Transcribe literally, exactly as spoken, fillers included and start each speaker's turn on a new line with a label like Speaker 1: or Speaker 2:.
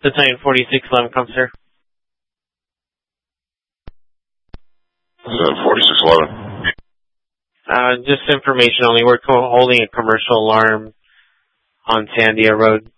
Speaker 1: Battalion forty-six eleven, come, sir.
Speaker 2: Uh, forty-six eleven.
Speaker 1: Uh, just information only. We're co- holding a commercial alarm on Sandia Road.